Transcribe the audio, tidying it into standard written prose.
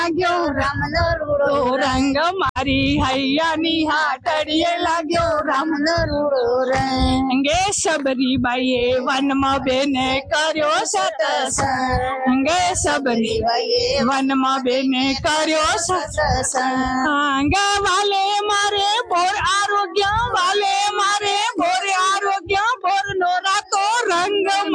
લાગ્યો રામનો રૂડો રંગ મારી હૈયાની હાટડીએ લાગ્યો રામનો રૂડો રંગ સબરીબાઈએ વનમાં બેને કર્યો સતસંગ સબરીબાઈએ વનમાં બેને કર્યો સતસંગ વાલે મારા